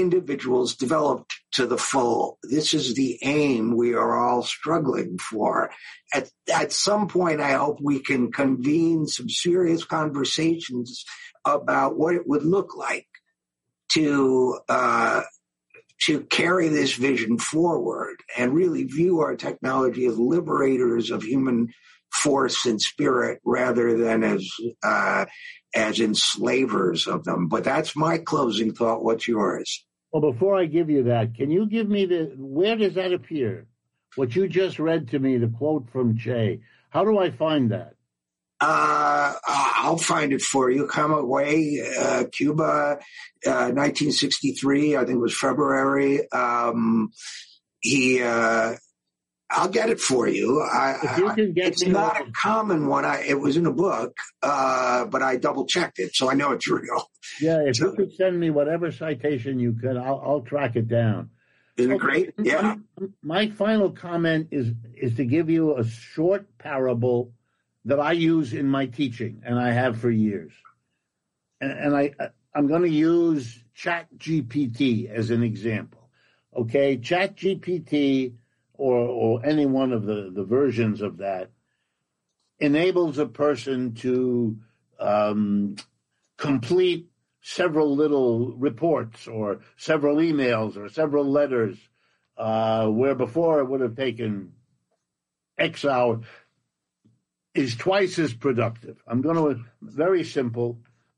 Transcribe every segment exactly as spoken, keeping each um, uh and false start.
individuals developed to the full. This is the aim we are all struggling for. At, at some point, I hope we can convene some serious conversations about what it would look like to uh, to carry this vision forward and really view our technology as liberators of human force and spirit rather than as uh, as enslavers of them. But that's my closing thought. What's yours? Well, before I give you that, can you give me the, where does that appear? What you just read to me, the quote from Che. How do I find that? Uh, I'll find it for you. Come away, uh, Cuba, uh, nineteen sixty-three, I think it was February. Um, he, uh, I'll get it for you. I, if you can get it's me not over. a common one. I, it was in a book, uh, but I double checked it, so I know it's real. Yeah, if so, you could send me whatever citation you could, I'll, I'll track it down. Isn't it great? Yeah. My final comment is is to give you a short parable that I use in my teaching, and I have for years. And, and I, I'm going to use ChatGPT as an example. Okay, ChatGPT or or any one of the, the versions of that enables a person to um, complete several little reports or several emails or several letters, uh, where before it would have taken X hours, is twice as productive. I'm going to, very simple.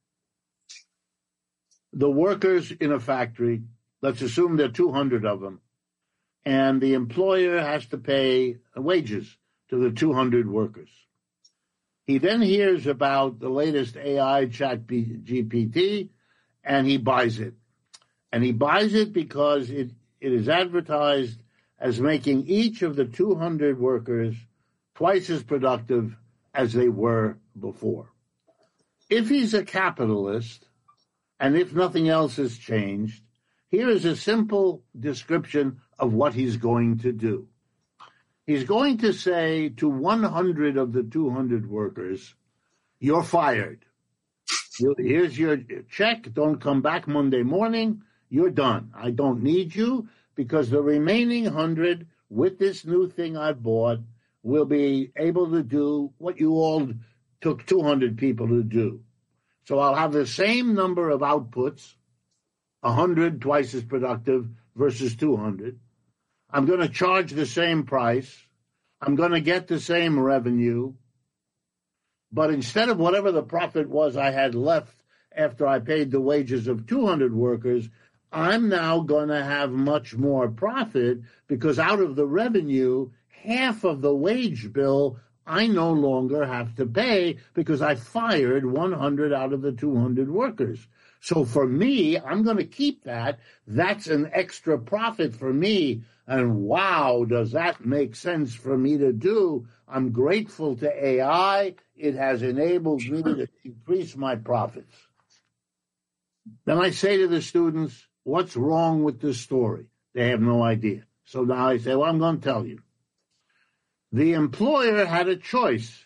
The workers in a factory, let's assume there are two hundred of them, and the employer has to pay wages to the two hundred workers. He then hears about the latest A I chat G P T, and he buys it. And he buys it because it, it is advertised as making each of the two hundred workers twice as productive as they were before. If he's a capitalist, and if nothing else has changed, here is a simple description of what he's going to do. He's going to say to one hundred of the two hundred workers, you're fired. Here's your check. Don't come back Monday morning. You're done. I don't need you because the remaining one hundred with this new thing I've bought will be able to do what you all took two hundred people to do. So I'll have the same number of outputs, one hundred twice as productive versus two hundred. I'm going to charge the same price. I'm going to get the same revenue. But instead of whatever the profit was I had left after I paid the wages of two hundred workers, I'm now going to have much more profit because out of the revenue, half of the wage bill I no longer have to pay because I fired one hundred out of the two hundred workers. So for me, I'm going to keep that. That's an extra profit for me. And wow, does that make sense for me to do? I'm grateful to A I. It has enabled me to increase my profits. Then I say to the students, what's wrong with this story? They have no idea. So now I say, well, I'm going to tell you. The employer had a choice.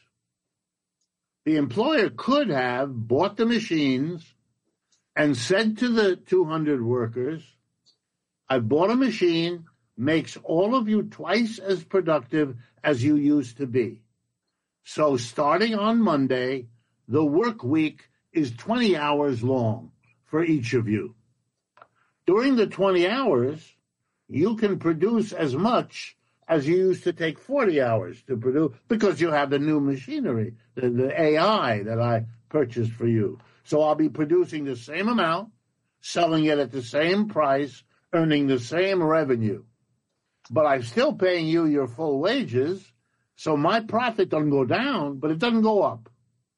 The employer could have bought the machines and said to the two hundred workers, I've bought a machine, makes all of you twice as productive as you used to be. So starting on Monday, the work week is twenty hours long for each of you. During the twenty hours, you can produce as much as you used to take forty hours to produce because you have the new machinery, the, the A I that I purchased for you. So I'll be producing the same amount, selling it at the same price, earning the same revenue. But I'm still paying you your full wages, so my profit doesn't go down, but it doesn't go up.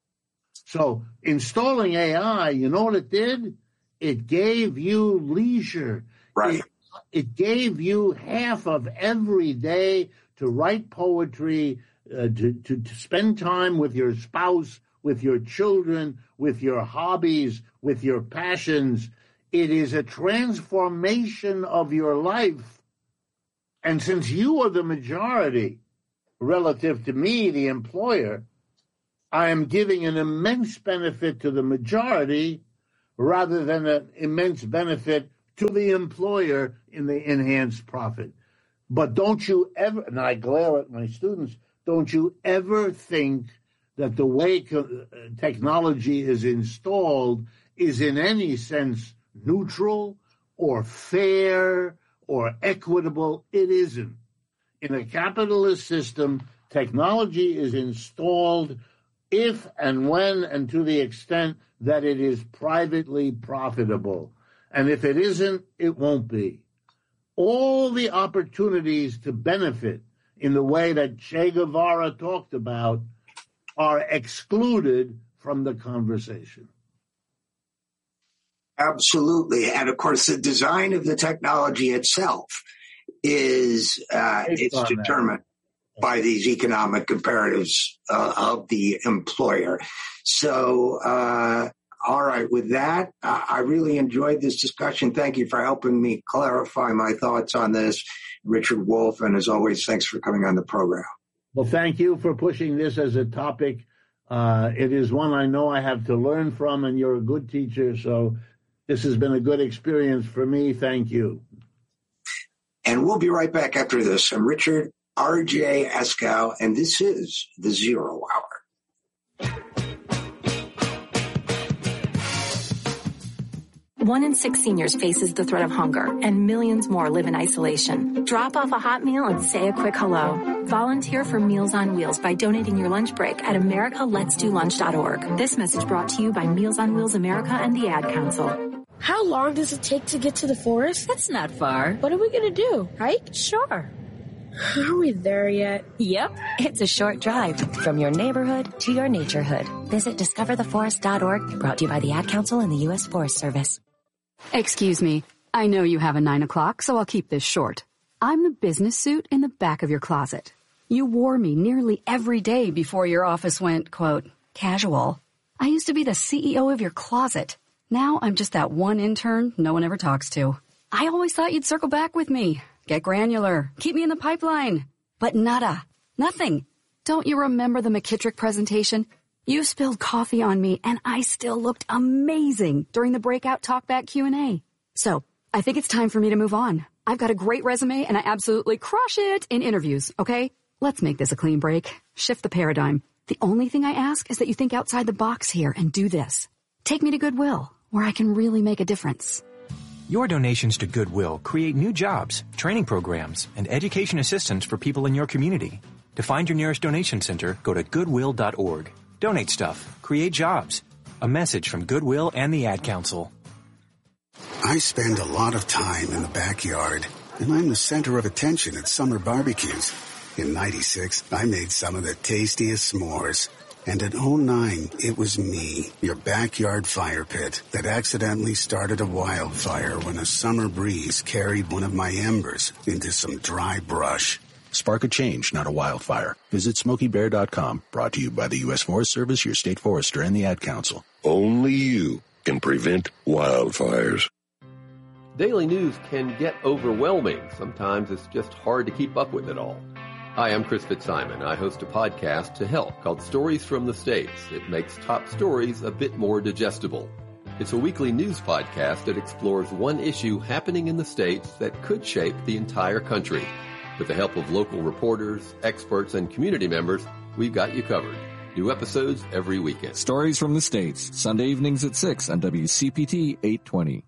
So installing A I, you know what it did? It gave you leisure. Right. It, it gave you half of every day to write poetry, uh, to, to, to spend time with your spouse, with your children, with your hobbies, with your passions. It is a transformation of your life. And since you are the majority, relative to me, the employer, I am giving an immense benefit to the majority rather than an immense benefit to the employer in the enhanced profit. But don't you ever, and I glare at my students, don't you ever think that the way co- technology is installed is in any sense neutral or fair or equitable. It isn't. In a capitalist system, technology is installed if and when and to the extent that it is privately profitable. And if it isn't, it won't be. All the opportunities to benefit in the way that Che Guevara talked about are excluded from the conversation. Absolutely. And of course, the design of the technology itself is uh, it's determined that. by these economic imperatives uh, of the employer. So, uh, all right, with that, uh, I really enjoyed this discussion. Thank you for helping me clarify my thoughts on this, Richard Wolff. And as always, thanks for coming on the program. Well, thank you for pushing this as a topic. Uh, it is one I know I have to learn from, and you're a good teacher. So this has been a good experience for me. Thank you. And we'll be right back after this. I'm Richard R J Eskow, and this is The Zero Hour. One in six seniors faces the threat of hunger, and millions more live in isolation. Drop off a hot meal and say a quick hello. Volunteer for Meals on Wheels by donating your lunch break at america lets do lunch dot org. This message brought to you by Meals on Wheels America and the Ad Council. How long does it take to get to the forest? That's not far. What are we going to do? Hike? Sure. Are we there yet? Yep. It's a short drive from your neighborhood to your naturehood. Visit discover the forest dot org, brought to you by the Ad Council and the U S Forest Service. Excuse me. I know you have a nine o'clock, so I'll keep this short. I'm the business suit in the back of your closet. You wore me nearly every day before your office went, quote, casual. I used to be the C E O of your closet. Now I'm just that one intern no one ever talks to. I always thought you'd circle back with me. Get granular. Keep me in the pipeline. But nada. Nothing. Don't you remember the McKittrick presentation? You spilled coffee on me, and I still looked amazing during the breakout talkback Q and A. So, I think it's time for me to move on. I've got a great resume, and I absolutely crush it in interviews, okay? Let's make this a clean break. Shift the paradigm. The only thing I ask is that you think outside the box here and do this. Take me to Goodwill, where I can really make a difference. Your donations to Goodwill create new jobs, training programs, and education assistance for people in your community. To find your nearest donation center, go to goodwill dot org. Donate stuff. Create jobs. A message from Goodwill and the Ad Council. I spend a lot of time in the backyard, and I'm the center of attention at summer barbecues. In ninety-six, I made some of the tastiest s'mores. And in oh nine, it was me, your backyard fire pit, that accidentally started a wildfire when a summer breeze carried one of my embers into some dry brush. Spark a change, not a wildfire. Visit Smokey Bear dot com. Brought to you by the U S Forest Service, your state forester, and the Ad Council. Only you can prevent wildfires. Daily news can get overwhelming. Sometimes it's just hard to keep up with it all. Hi, I'm Chris Fitzsimon. I host a podcast to help called Stories from the States. It makes top stories a bit more digestible. It's a weekly news podcast that explores one issue happening in the States that could shape the entire country. With the help of local reporters, experts, and community members, we've got you covered. New episodes every weekend. Stories from the States, Sunday evenings at six on W C P T eight twenty.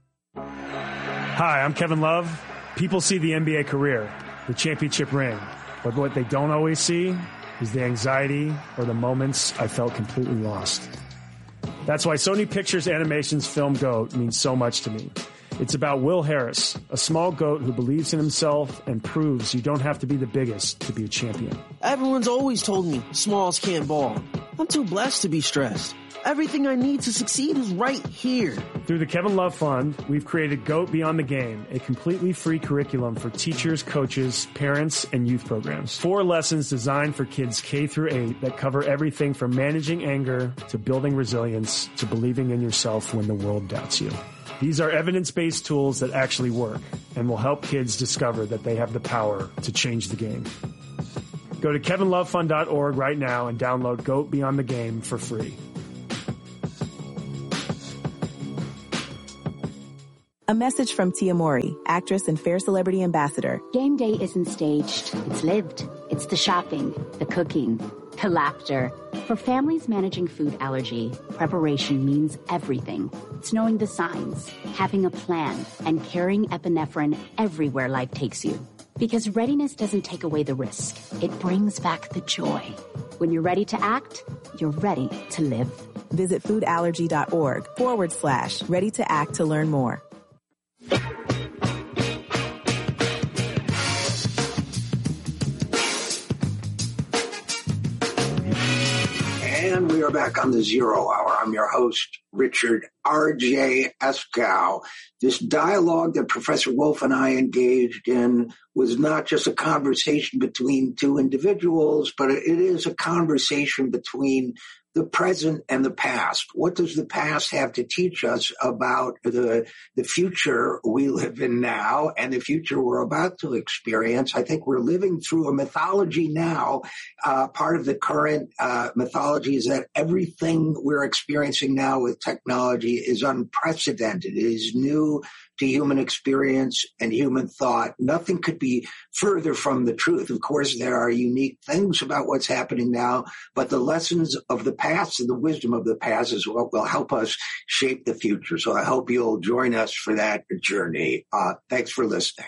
Hi, I'm Kevin Love. People see the N B A career, the championship ring. But what they don't always see is the anxiety or the moments I felt completely lost. That's why Sony Pictures Animation's film GOAT means so much to me. It's about Will Harris, a small goat who believes in himself and proves you don't have to be the biggest to be a champion. Everyone's always told me smalls can't ball. I'm too blessed to be stressed. Everything I need to succeed is right here. Through the Kevin Love Fund, we've created GOAT Beyond the Game, a completely free curriculum for teachers, coaches, parents, and youth programs. Four lessons designed for kids K through eight that cover everything from managing anger to building resilience to believing in yourself when the world doubts you. These are evidence-based tools that actually work and will help kids discover that they have the power to change the game. Go to kevin love fund dot org right now and download GOAT Beyond the Game for free. A message from Tia Mowry, actress and Fair Celebrity Ambassador. Game day isn't staged. It's lived. It's the shopping, the cooking, the laughter. For families managing food allergy, preparation means everything. It's knowing the signs, having a plan, and carrying epinephrine everywhere life takes you. Because readiness doesn't take away the risk. It brings back the joy. When you're ready to act, you're ready to live. Visit foodallergy.org forward slash ready to act to learn more. And we are back on the Zero Hour. I'm your host, Richard R J Eskow. This dialogue that Professor Wolf and I engaged in was not just a conversation between two individuals, but it is a conversation between the present and the past. What does the past have to teach us about the, the future we live in now and the future we're about to experience? I think we're living through a mythology now. Uh, part of the current uh, mythology is that everything we're experiencing now with technology is unprecedented. It is new to human experience and human thought. Nothing could be further from the truth. Of course, there are unique things about what's happening now, but the lessons of the past and the wisdom of the past is what will help us shape the future. So I hope you'll join us for that journey. Uh, thanks for listening.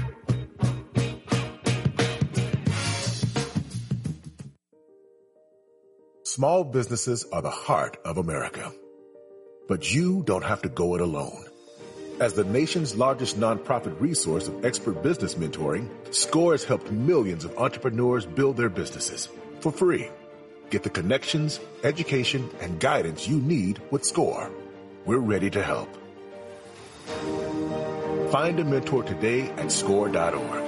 Small businesses are the heart of America. But you don't have to go it alone. As the nation's largest nonprofit resource of expert business mentoring, SCORE has helped millions of entrepreneurs build their businesses for free. Get the connections, education, and guidance you need with SCORE. We're ready to help. Find a mentor today at score dot org.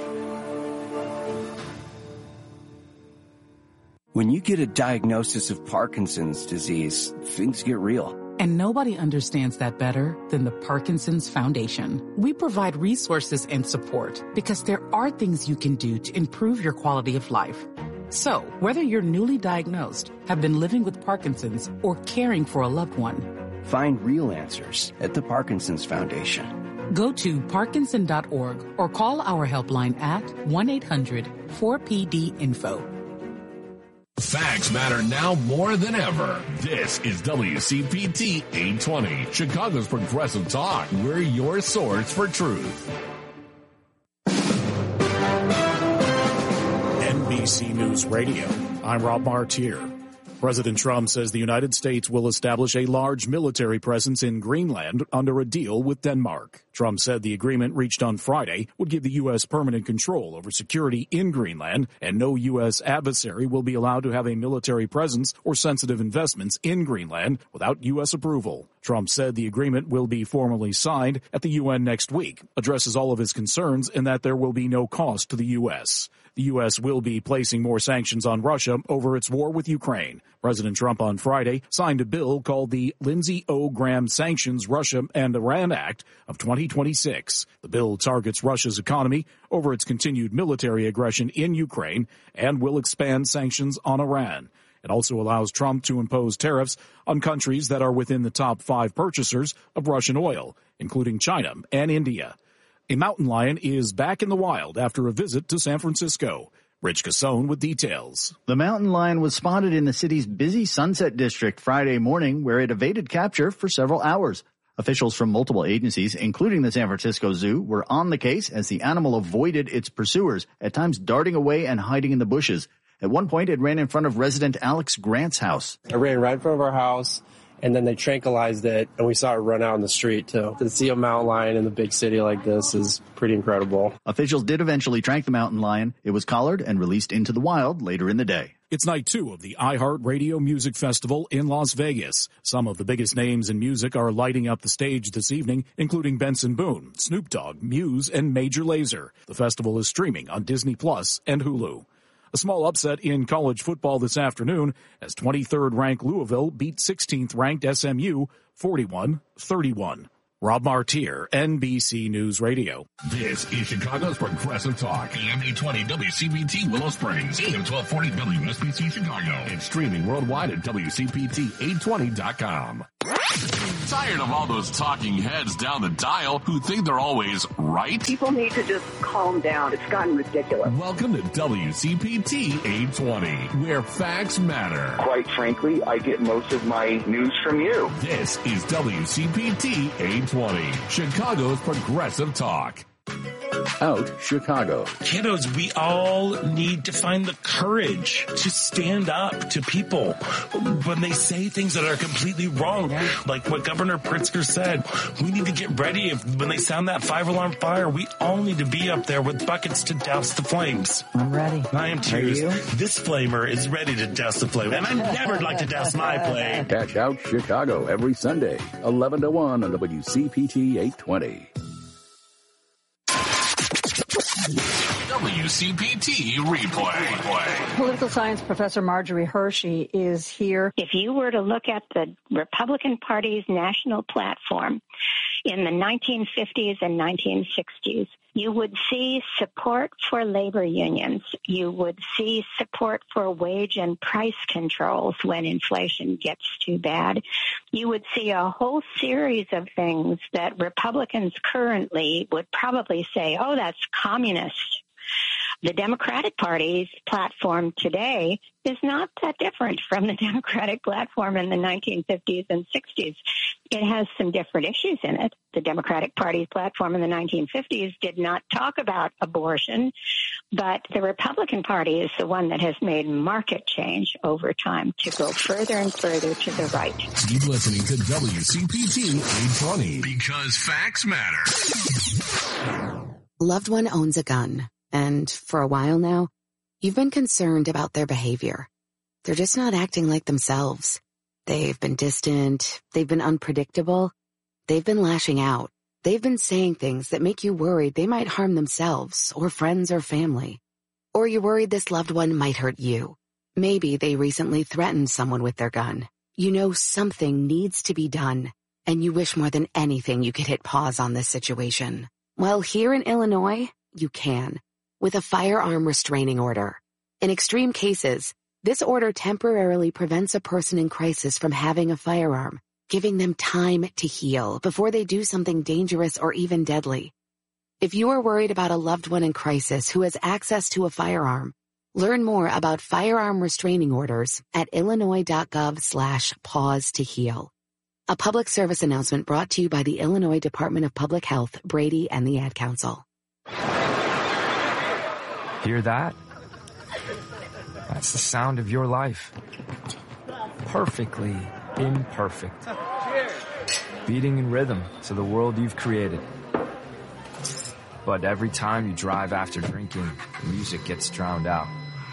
When you get a diagnosis of Parkinson's disease, things get real. And nobody understands that better than the Parkinson's Foundation. We provide resources and support because there are things you can do to improve your quality of life. So, whether you're newly diagnosed, have been living with Parkinson's, or caring for a loved one, find real answers at the Parkinson's Foundation. Go to parkinson dot org or call our helpline at one eight hundred four P D info. Facts matter now more than ever. This is W C P T eight twenty, Chicago's Progressive Talk. We're your source for truth. N B C News Radio. I'm Rob Martier. President Trump says the United States will establish a large military presence in Greenland under a deal with Denmark. Trump said the agreement reached on Friday would give the U S permanent control over security in Greenland, and no U S adversary will be allowed to have a military presence or sensitive investments in Greenland without U S approval. Trump said the agreement will be formally signed at the U N next week, addresses all of his concerns, and that there will be no cost to the U S. The U S will be placing more sanctions on Russia over its war with Ukraine. President Trump on Friday signed a bill called the Lindsey O. Graham Sanctions Russia and Iran Act of twenty twenty-six. The bill targets Russia's economy over its continued military aggression in Ukraine and will expand sanctions on Iran. It also allows Trump to impose tariffs on countries that are within the top five purchasers of Russian oil, including China and India. A mountain lion is back in the wild after a visit to San Francisco. Rich Cassone with details. The mountain lion was spotted in the city's busy Sunset District Friday morning, where it evaded capture for several hours. Officials from multiple agencies, including the San Francisco Zoo, were on the case as the animal avoided its pursuers, at times darting away and hiding in the bushes. At one point, it ran in front of resident Alex Grant's house. It ran right in front of our house, and then they tranquilized it, and we saw it run out in the street, too. To see a mountain lion in a big city like this is pretty incredible. Officials did eventually track the mountain lion. It was collared and released into the wild later in the day. It's night two of the iHeartRadio Music Festival in Las Vegas. Some of the biggest names in music are lighting up the stage this evening, including Benson Boone, Snoop Dogg, Muse, and Major Lazer. The festival is streaming on Disney Plus and Hulu. A small upset in college football this afternoon as twenty-third ranked Louisville beat sixteenth ranked S M U forty-one thirty-one. Rob Martier, N B C News Radio. This is Chicago's Progressive Talk, A M eight twenty W C P T Willow Springs, A M twelve forty W S B C Chicago, and streaming worldwide at W C P T eight twenty dot com. Tired of all those talking heads down the dial who think they're always right? People need to just calm down. It's gotten ridiculous. Welcome to W C P T eight twenty, where facts matter. Quite frankly, I get most of my news from you. This is W C P T eight twenty, Chicago's progressive talk. Out Chicago. Kiddos, we all need to find the courage to stand up to people when they say things that are completely wrong. Like what Governor Pritzker said, we need to get ready. If when they sound that five-alarm fire, we all need to be up there with buckets to douse the flames. I'm ready. I am too. This flamer is ready to douse the flame, and I never like to douse my flame. Catch Out Chicago every Sunday, eleven to one on W C P T eight twenty. W C P T replay. Political science professor Marjorie Hershey is here. If you were to look at the Republican Party's national platform in the nineteen fifties and nineteen sixties, you would see support for labor unions. You would see support for wage and price controls when inflation gets too bad. You would see a whole series of things that Republicans currently would probably say, oh, that's communist. The Democratic Party's platform today is not that different from the Democratic platform in the nineteen fifties and sixties. It has some different issues in it. The Democratic Party's platform in the nineteen fifties did not talk about abortion, but the Republican Party is the one that has made market change over time to go further and further to the right. Keep listening to W C P T eight twenty, because facts matter. Loved one owns a gun. And for a while now, you've been concerned about their behavior. They're just not acting like themselves. They've been distant. They've been unpredictable. They've been lashing out. They've been saying things that make you worried they might harm themselves or friends or family. Or you're worried this loved one might hurt you. Maybe they recently threatened someone with their gun. You know something needs to be done, and you wish more than anything you could hit pause on this situation. Well, here in Illinois, you can. With a firearm restraining order. In extreme cases, this order temporarily prevents a person in crisis from having a firearm, giving them time to heal before they do something dangerous or even deadly. If you are worried about a loved one in crisis who has access to a firearm, learn more about firearm restraining orders at illinois.gov slash pause to heal. A public service announcement brought to you by the Illinois Department of Public Health, Brady, and the Ad Council. Hear that? That's the sound of your life. Perfectly imperfect. Beating in rhythm to the world you've created. But every time you drive after drinking, the music gets drowned out.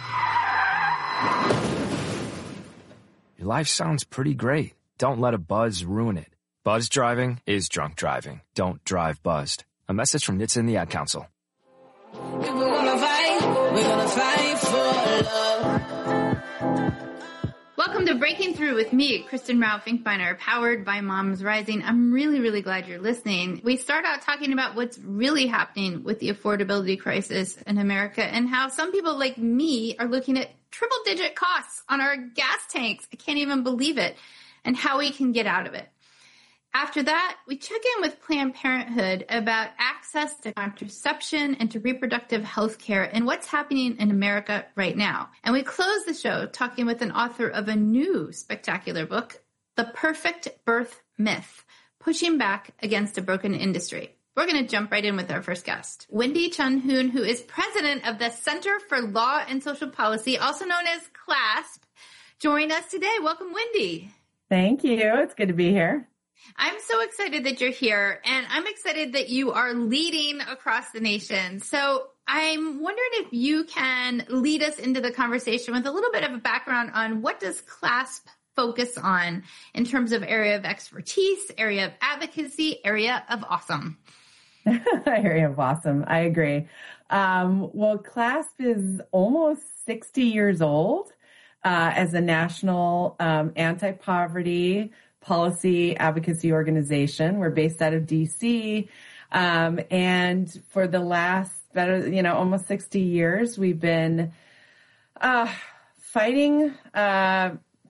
Your life sounds pretty great. Don't let a buzz ruin it. Buzz driving is drunk driving. Don't drive buzzed. A message from N H T S A and the Ad Council. We're gonna fight, we're gonna fight for love. Welcome to Breaking Through with me, Kristen Rao Finkbeiner, powered by Moms Rising. I'm really, really glad you're listening. We start out talking about what's really happening with the affordability crisis in America and how some people like me are looking at triple digit costs on our gas tanks. I can't even believe it, and how we can get out of it. After that, we check in with Planned Parenthood about access to contraception and to reproductive health care and what's happening in America right now. And we close the show talking with an author of a new spectacular book, The Perfect Birth Myth, Pushing Back Against a Broken Industry. We're going to jump right in with our first guest, Wendy Chun Hoon, who is president of the Center for Law and Social Policy, also known as CLASP, joining us today. Welcome, Wendy. Thank you. It's good to be here. I'm so excited that you're here, and I'm excited that you are leading across the nation. So I'm wondering if you can lead us into the conversation with a little bit of a background on what does CLASP focus on in terms of area of expertise, area of advocacy, area of awesome. Area of awesome. I agree. Um, well, CLASP is almost sixty years old uh, as a national um, anti-poverty policy advocacy organization. We're based out of D C. Um, and for the last better, you know, almost sixty years, we've been, uh, fighting, uh,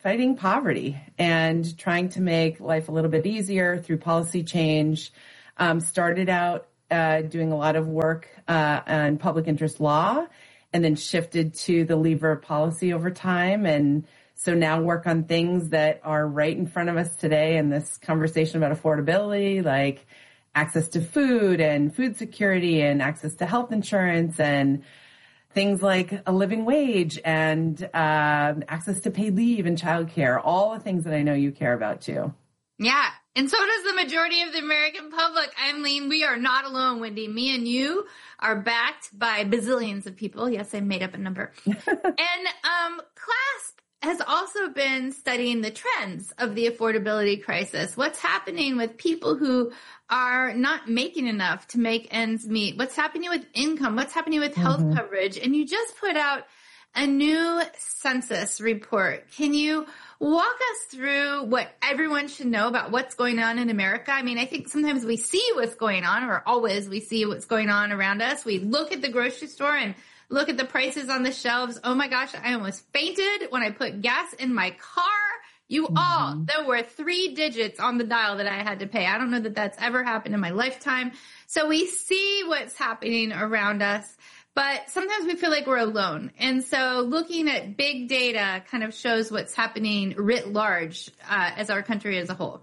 fighting poverty and trying to make life a little bit easier through policy change. Um, started out uh, doing a lot of work uh, on public interest law, and then shifted to the lever of policy over time. And so now work on things that are right in front of us today in this conversation about affordability, like access to food and food security and access to health insurance and things like a living wage and uh, access to paid leave and childcare, all the things that I know you care about too. Yeah. And so does the majority of the American public. I mean, we are not alone, Wendy. Me and you are backed by bazillions of people. Yes, I made up a number. and um, CLASP has also been studying the trends of the affordability crisis. What's happening with people who are not making enough to make ends meet? What's happening with income? What's happening with health mm-hmm. coverage? And you just put out a new census report. Can you walk us through what everyone should know about what's going on in America? I mean, I think sometimes we see what's going on, or always we see what's going on around us. We look at the grocery store and look at the prices on the shelves. Oh my gosh, I almost fainted when I put gas in my car. You mm-hmm. all, there were three digits on the dial that I had to pay. I don't know that that's ever happened in my lifetime. So we see what's happening around us, but sometimes we feel like we're alone. And so looking at big data kind of shows what's happening writ large uh, as our country as a whole.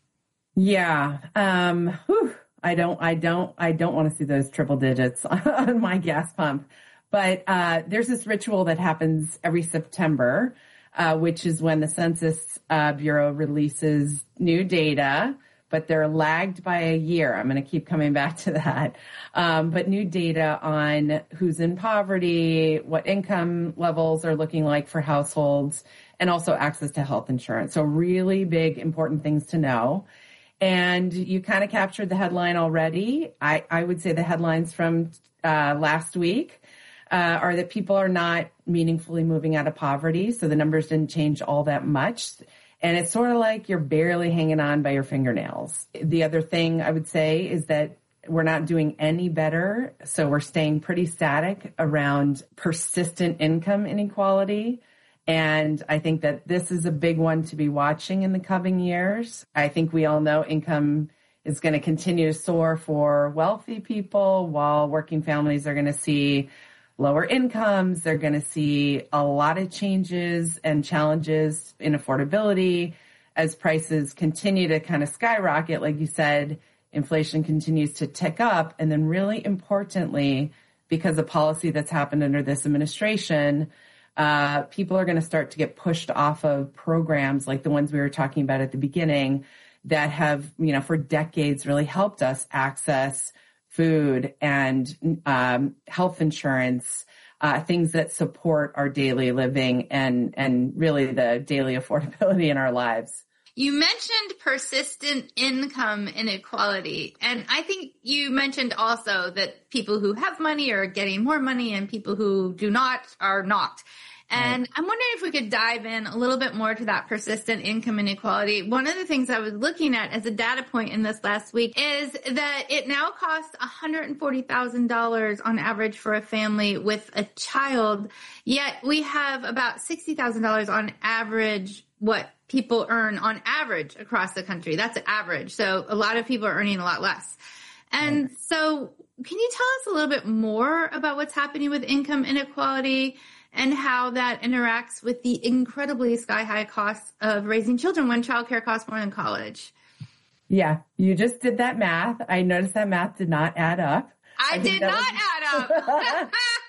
Yeah. Um, whew, I don't, I don't, I don't want to see those triple digits on my gas pump. But uh, there's this ritual that happens every September, uh, which is when the Census uh, Bureau releases new data, but they're lagged by a year. I'm going to keep coming back to that. Um, but new data on who's in poverty, what income levels are looking like for households, and also access to health insurance. So really big, important things to know. And you kind of captured the headline already. I, I would say the headlines from uh, last week Uh, are that people are not meaningfully moving out of poverty. So the numbers didn't change all that much. And it's sort of like you're barely hanging on by your fingernails. The other thing I would say is that we're not doing any better. So we're staying pretty static around persistent income inequality. And I think that this is a big one to be watching in the coming years. I think we all know income is going to continue to soar for wealthy people, while working families are going to see lower incomes. They're going to see a lot of changes and challenges in affordability as prices continue to kind of skyrocket. Like you said, inflation continues to tick up. And then really importantly, because of policy that's happened under this administration, uh, people are going to start to get pushed off of programs like the ones we were talking about at the beginning that have, you know, for decades really helped us access food and um, health insurance, uh, things that support our daily living and and really the daily affordability in our lives. You mentioned persistent income inequality, and I think you mentioned also that people who have money are getting more money and people who do not are not. And right. I'm wondering if we could dive in a little bit more to that persistent income inequality. One of the things I was looking at as a data point in this last week is that it now costs one hundred forty thousand dollars on average for a family with a child, yet we have about sixty thousand dollars on average what people earn on average across the country. That's average. So a lot of people are earning a lot less. And right. so can you tell us a little bit more about what's happening with income inequality and how that interacts with the incredibly sky-high costs of raising children when childcare costs more than college? Yeah, you just did that math. I noticed that math did not add up. I, I did not was, add up.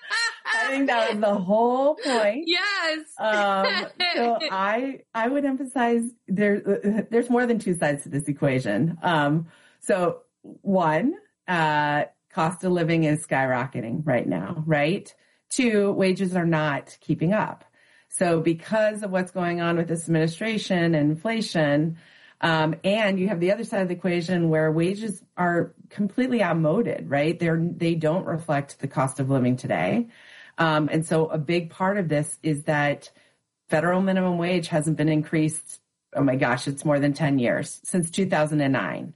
I think that was the whole point. Yes. Um, so I I would emphasize there there's more than two sides to this equation. Um, so one, uh, cost of living is skyrocketing right now, right? Two, wages are not keeping up. So because of what's going on with this administration and inflation, um, and you have the other side of the equation where wages are completely outmoded, right? They're, they don't reflect the cost of living today. Um, and so a big part of this is that federal minimum wage hasn't been increased. Oh my gosh, it's more than ten years, since two thousand nine.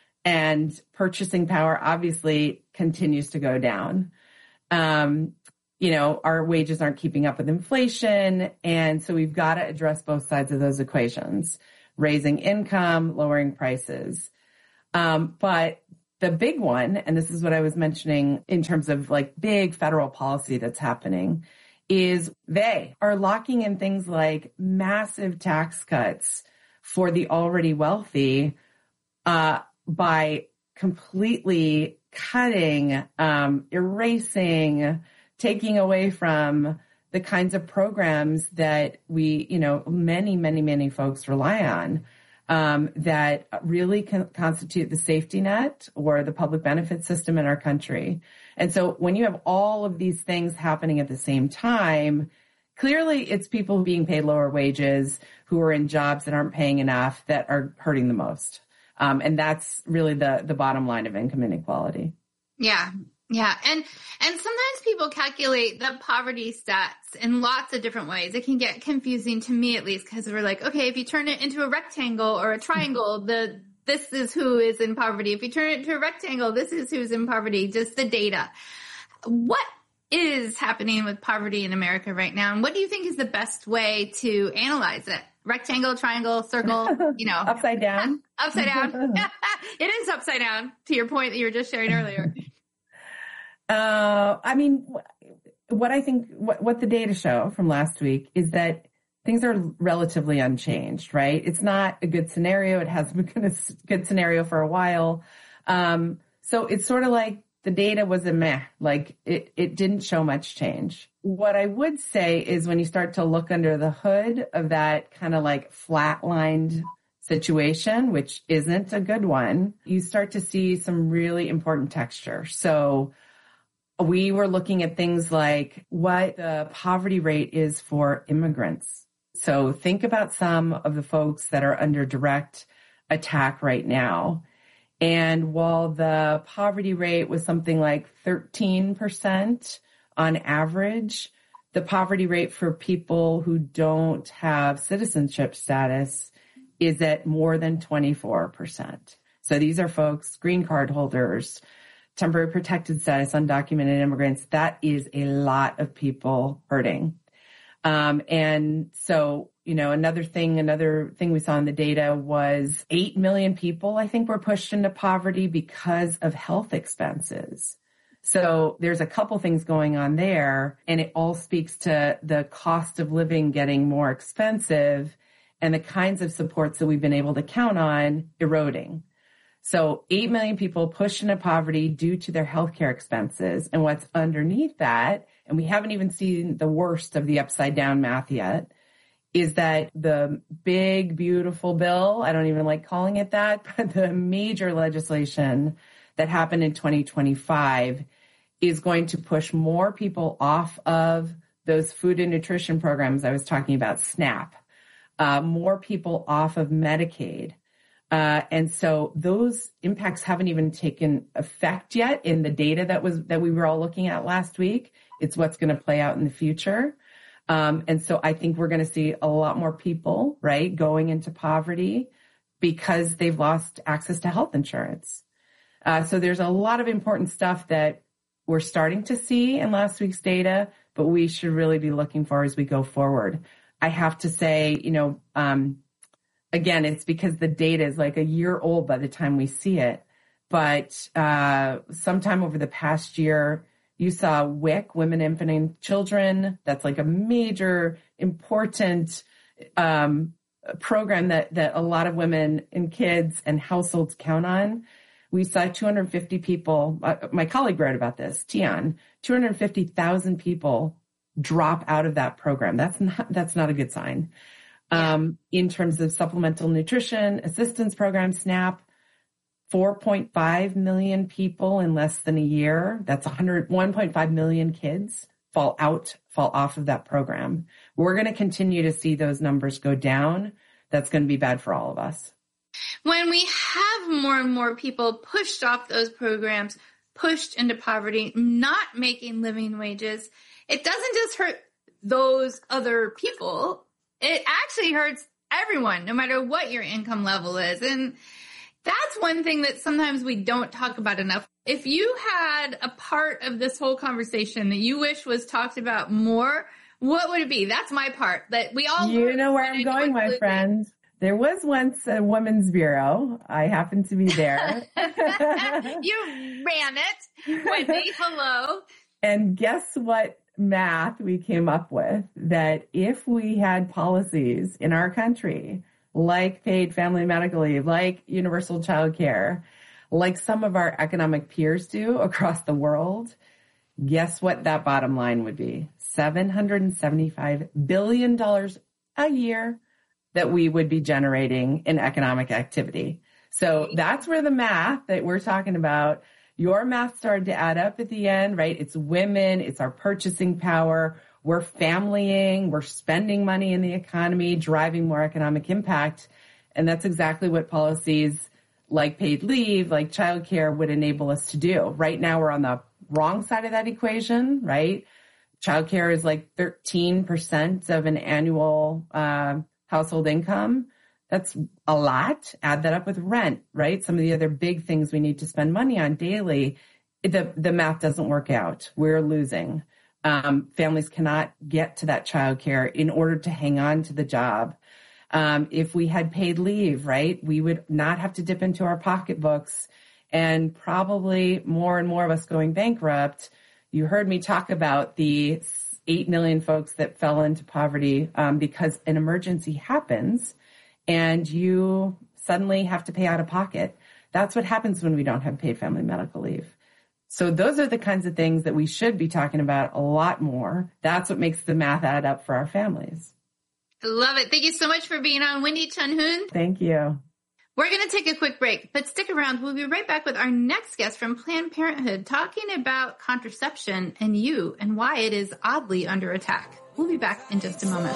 And purchasing power obviously continues to go down. Um, you know, our wages aren't keeping up with inflation. And so we've got to address both sides of those equations, raising income, lowering prices. Um, but the big one, and this is what I was mentioning in terms of like big federal policy that's happening, is they are locking in things like massive tax cuts for the already wealthy uh, by completely cutting, um, erasing, taking away from the kinds of programs that we, you know, many, many, many folks rely on, um, that really con- constitute the safety net or the public benefit system in our country. And so when you have all of these things happening at the same time, clearly it's people being paid lower wages who are in jobs that aren't paying enough that are hurting the most. Um, and that's really the, the bottom line of income inequality. Yeah. Yeah. And, and sometimes people calculate the poverty stats in lots of different ways. It can get confusing to me, at least, because we're like, okay, if you turn it into a rectangle or a triangle, the, this is who is in poverty. If you turn it into a rectangle, this is who's in poverty, just the data. What is happening with poverty in America right now? And what do you think is the best way to analyze it? Rectangle, triangle, circle, you know. Upside down. Upside down. It is upside down, to your point that you were just sharing earlier. Uh, I mean, what I think, what, what the data show from last week is that things are relatively unchanged, right? It's not a good scenario. It hasn't been a good scenario for a while. Um, so it's sort of like the data was a meh, like it, it didn't show much change. What I would say is when you start to look under the hood of that kind of like flatlined situation, which isn't a good one, you start to see some really important texture. So we were looking at things like what the poverty rate is for immigrants. So think about some of the folks that are under direct attack right now. And while the poverty rate was something like thirteen percent on average, the poverty rate for people who don't have citizenship status is at more than twenty-four percent. So these are folks, green card holders, temporary protected status, undocumented immigrants. That is a lot of people hurting. Um, and so, you know, another thing, another thing we saw in the data was eight million people, I think, were pushed into poverty because of health expenses. So there's a couple things going on there, and it all speaks to the cost of living getting more expensive and the kinds of supports that we've been able to count on eroding. So eight million people pushed into poverty due to their healthcare expenses. And what's underneath that, and we haven't even seen the worst of the upside down math yet, is that the big, beautiful bill, I don't even like calling it that, but the major legislation that happened in twenty twenty-five is going to push more people off of those food and nutrition programs I was talking about, SNAP, uh, more people off of Medicaid. Uh, and so those impacts haven't even taken effect yet in the data that was, that we were all looking at last week. It's what's going to play out in the future. Um, and so I think we're going to see a lot more people, right, going into poverty because they've lost access to health insurance. Uh, so there's a lot of important stuff that we're starting to see in last week's data, but we should really be looking for as we go forward. I have to say, you know, um, again, it's because the data is like a year old by the time we see it. But uh, sometime over the past year, you saw W I C, Women, Infant, and Children. That's like a major, important um, program that, that a lot of women and kids and households count on. We saw two hundred fifty people. Uh, my colleague wrote about this, Tian, two hundred fifty thousand people drop out of that program. That's not, that's not a good sign. Um, in terms of supplemental nutrition assistance program, SNAP, four point five million people in less than a year. That's one hundred, one point five million kids fall out, fall off of that program. We're going to continue to see those numbers go down. That's going to be bad for all of us. When we have more and more people pushed off those programs, pushed into poverty, not making living wages, it doesn't just hurt those other people. It actually hurts everyone, no matter what your income level is. And that's one thing that sometimes we don't talk about enough. If you had a part of this whole conversation that you wish was talked about more, what would it be? That's my part. That we all You know where I'm going, my friend. There was once a women's bureau. I happened to be there. You ran it. Wendy, hello. And guess what math we came up with? That if we had policies in our country, like paid family medical leave, like universal child care, like some of our economic peers do across the world, guess what that bottom line would be? seven hundred seventy-five billion dollars a year that we would be generating in economic activity. So that's where the math that we're talking about, your math started to add up at the end, right? It's women, it's our purchasing power. We're familying, we're spending money in the economy, driving more economic impact. And that's exactly what policies like paid leave, like childcare would enable us to do. Right now, we're on the wrong side of that equation, right? Childcare is like thirteen percent of an annual uh, household income. That's a lot. Add that up with rent, right? Some of the other big things we need to spend money on daily. The, the math doesn't work out. We're losing. Um, families cannot get to that childcare in order to hang on to the job. Um, if we had paid leave, right, we would not have to dip into our pocketbooks, and probably more and more of us going bankrupt. You heard me talk about the eight million folks that fell into poverty um, because an emergency happens and you suddenly have to pay out of pocket. That's what happens when we don't have paid family medical leave. So those are the kinds of things that we should be talking about a lot more. That's what makes the math add up for our families. I love it. Thank you so much for being on, Wendy Chun Hoon. Thank you. We're going to take a quick break, but stick around. We'll be right back with our next guest from Planned Parenthood talking about contraception and you and why it is oddly under attack. We'll be back in just a moment.